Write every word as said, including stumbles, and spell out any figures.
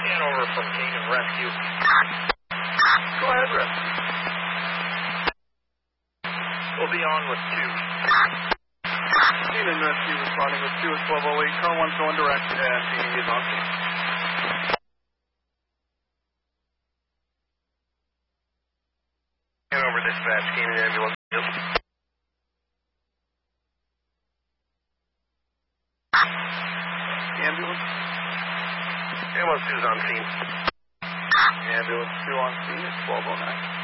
Hanover from King and Rescue. Go ahead, Rescue. We'll be on with two. King and Rescue responding with two at twelve oh eight. Car one's going direct, and P D is on scene. Hanover dispatch, King and ambulance. Ambulance? Ambulance two's on scene. Ambulance two on scene at twelve oh nine.